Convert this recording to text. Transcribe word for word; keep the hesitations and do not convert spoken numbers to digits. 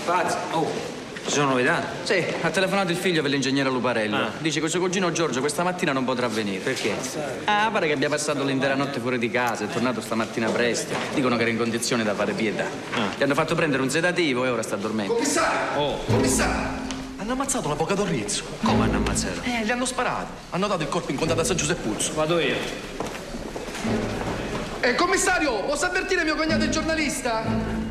Pazzi, oh, ci sono novità? Sì, ha telefonato il figlio per l'ingegnere Luparello. Ah. Dice che suo cugino Giorgio questa mattina non potrà venire. Perché? Ah, pare che abbia passato l'intera notte fuori di casa, è tornato stamattina presto. Dicono che era in condizione da fare pietà. Ah. Gli hanno fatto prendere un sedativo e ora sta dormendo. Commissario! Oh. Commissario! Hanno ammazzato l'avvocato Rizzo. Come hanno ammazzato? Eh, gli hanno sparato. Hanno dato il colpo in contatto a San Giuseppuzzo. Vado io. Eh, commissario, posso avvertire mio cognato il giornalista?